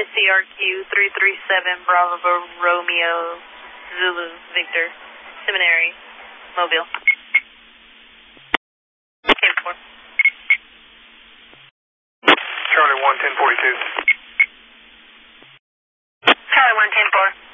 CRQ 337 Bravo Romeo Zulu Victor Seminary Mobile. Charlie 11042. Charlie 110-4.